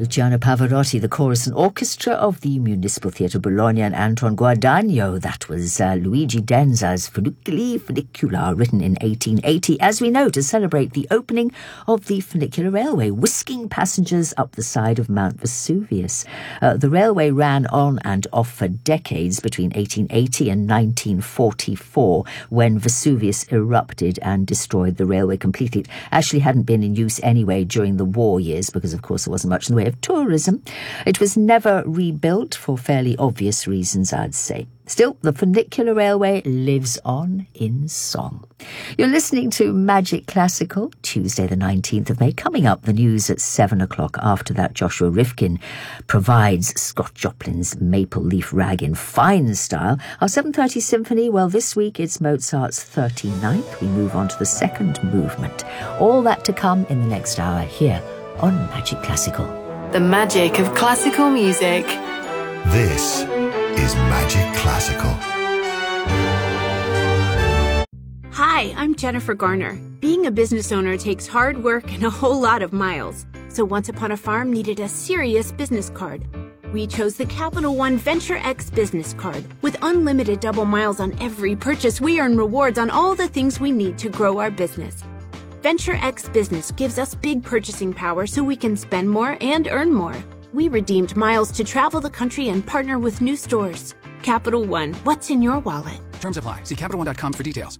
Luciano Pavarotti, the chorus and orchestra of the Municipal Theatre Bologna, and Anton Guadagno. That was Luigi Denza's Funiculi Funicula, written in 1880, as we know, to celebrate the opening of the funicular railway, whisking passengers up the side of Mount Vesuvius. The railway ran on and off for decades between 1880 and 1944, when Vesuvius erupted and destroyed the railway completely. It actually hadn't been in use anyway during the war years, because of course there wasn't much in the way of tourism. It was never rebuilt for fairly obvious reasons, I'd say. Still, the funicular railway lives on in song. You're listening to Magic Classical, Tuesday the 19th of May. Coming up, the news at 7 o'clock. After that, Joshua Rifkin provides Scott Joplin's Maple Leaf Rag in fine style. Our 7:30 symphony, well, this week it's Mozart's 39th. We move on to the second movement. All that to come in the next hour here on Magic Classical. The magic of classical music. This is Magic Classical. Hi, I'm Jennifer Garner. Being a business owner takes hard work and a whole lot of miles. So Once Upon a Farm needed a serious business card. We chose the Capital One Venture X business card. With unlimited double miles on every purchase, we earn rewards on all the things we need to grow our business. Venture X Business gives us big purchasing power so we can spend more and earn more. We redeemed miles to travel the country and partner with new stores. Capital One, what's in your wallet? Terms apply. See CapitalOne.com for details.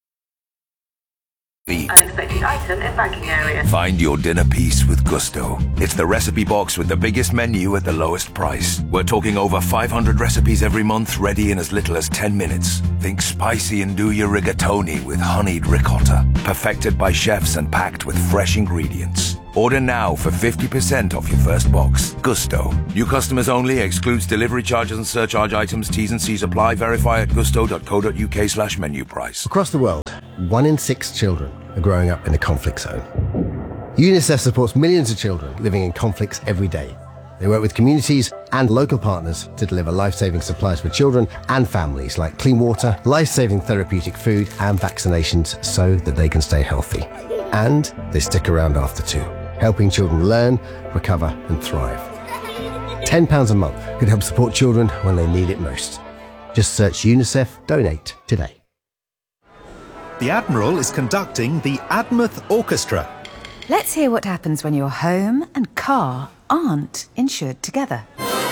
Unexpected item in banking area. Find your dinner piece with Gusto. It's the recipe box with the biggest menu at the lowest price. We're talking over 500 recipes every month, ready in as little as 10 minutes. Think spicy and do your rigatoni with honeyed ricotta. Perfected by chefs and packed with fresh ingredients. Order now for 50% off your first box. Gusto. New customers only. Excludes delivery charges and surcharge items. T's and C's apply. Verify at gusto.co.uk/menu price. Across the world, 1 in 6 children are growing up in a conflict zone. UNICEF supports millions of children living in conflicts every day. They work with communities and local partners to deliver life-saving supplies for children and families, like clean water, life-saving therapeutic food and vaccinations, so that they can stay healthy. And they stick around after too, helping children learn, recover and thrive. £10 a month could help support children when they need it most. Just search UNICEF Donate today. The Admiral is conducting the Admouth Orchestra. Let's hear what happens when your home and car aren't insured together.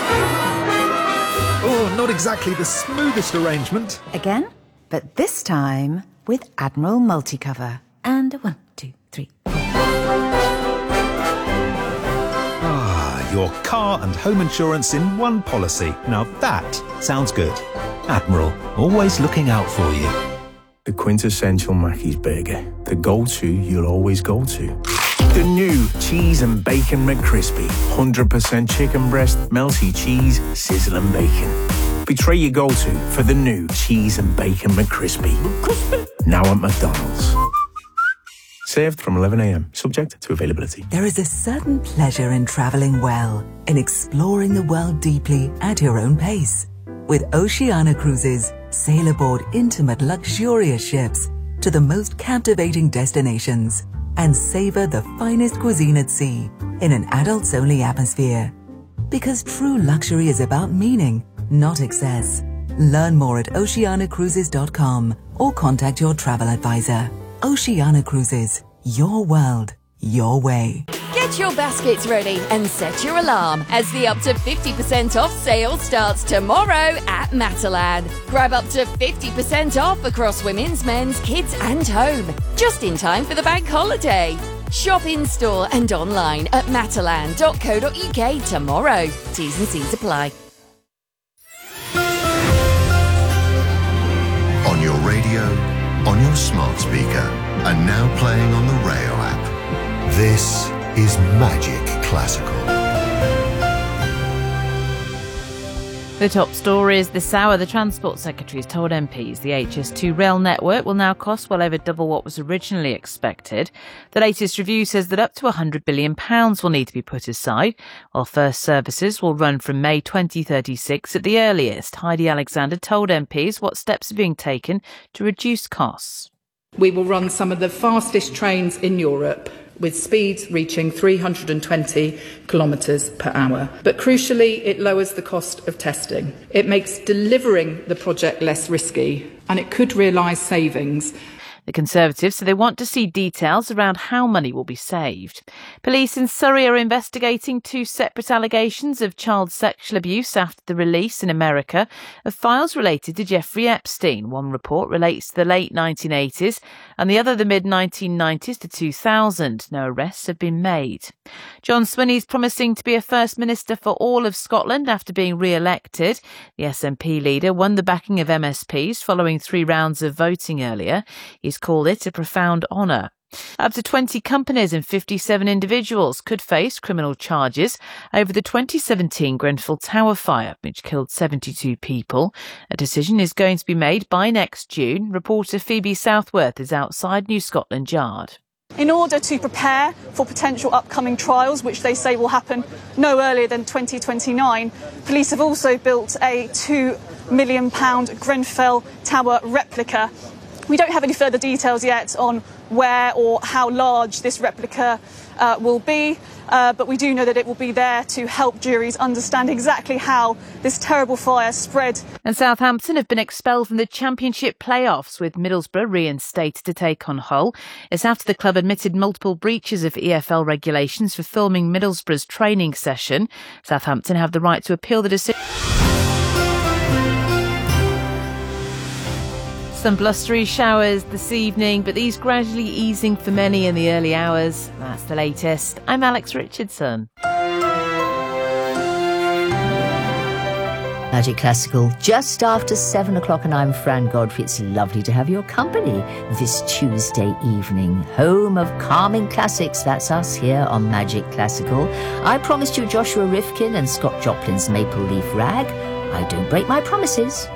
Oh, not exactly the smoothest arrangement. Again, but this time with Admiral Multicover. And 1, 2, 3, 4. Ah, your car and home insurance in one policy. Now that sounds good. Admiral, always looking out for you. The quintessential Mackey's burger. The go-to you'll always go to. The new Cheese and Bacon McCrispy. 100% chicken breast, melty cheese, sizzling bacon. Betray your go-to for the new Cheese and Bacon McCrispy. Now at McDonald's. Served from 11 a.m, subject to availability. There is a certain pleasure in travelling well, in exploring the world deeply at your own pace. With Oceania Cruises, sail aboard intimate, luxurious ships to the most captivating destinations and savour the finest cuisine at sea in an adults-only atmosphere. Because true luxury is about meaning, not excess. Learn more at oceanacruises.com or contact your travel advisor. Oceania Cruises, your world, your way. Get your baskets ready and set your alarm as the up to 50% off sale starts tomorrow at Matalan. Grab up to 50% off across women's, men's, kids and home, just in time for the bank holiday. Shop in store and online at matalan.co.uk tomorrow. T's and C's apply. On your radio, on your smart speaker, and now playing on the Rayo app. This is Magic Classical. The top stories this hour. The Transport Secretary has told MPs the HS2 rail network will now cost well over double what was originally expected. The latest review says that up to £100 billion will need to be put aside, while first services will run from May 2036 at the earliest. Heidi Alexander told MPs what steps are being taken to reduce costs. We will run some of the fastest trains in Europe. with speeds reaching 320 kilometres per hour. But crucially, it lowers the cost of testing. It makes delivering the project less risky, and it could realise savings. The Conservatives say they want to see details around how money will be saved. Police in Surrey are investigating 2 separate allegations of child sexual abuse after the release in America of files related to Jeffrey Epstein. One report relates to the late 1980s and the other the mid-1990s to 2000. No arrests have been made. John Swinney's promising to be a First Minister for all of Scotland after being re-elected. The SNP leader won the backing of MSPs following 3 rounds of voting earlier. He's called it a profound honour. Up to 20 companies and 57 individuals could face criminal charges over the 2017 Grenfell Tower fire, which killed 72 people. A decision is going to be made by next June. Reporter Phoebe Southworth is outside New Scotland Yard. In order to prepare for potential upcoming trials, which they say will happen no earlier than 2029, police have also built a £2 million Grenfell Tower replica. We don't have any further details yet on where or how large this replica will be, but we do know that it will be there to help juries understand exactly how this terrible fire spread. And Southampton have been expelled from the Championship playoffs, with Middlesbrough reinstated to take on Hull. It's after the club admitted multiple breaches of EFL regulations for filming Middlesbrough's training session. Southampton have the right to appeal the decision. Some blustery showers this evening, but these gradually easing for many in the early hours. That's the latest. I'm Alex Richardson. Magic Classical, just after 7 o'clock, and I'm Fran Godfrey. It's lovely to have your company this Tuesday evening. Home of calming classics, that's us here on Magic Classical. I promised you Joshua Rifkin and Scott Joplin's Maple Leaf Rag. I don't break my promises.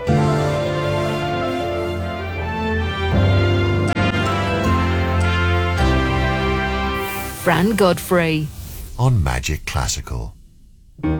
Fran Godfrey on Magic Classical.